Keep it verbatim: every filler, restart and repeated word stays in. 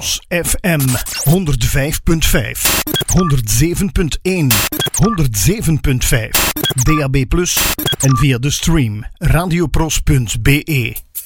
Pros F M honderd vijf punt vijf, honderd zeven punt één, honderd zeven punt vijf, D A B plus en via de stream radiopros punt b e.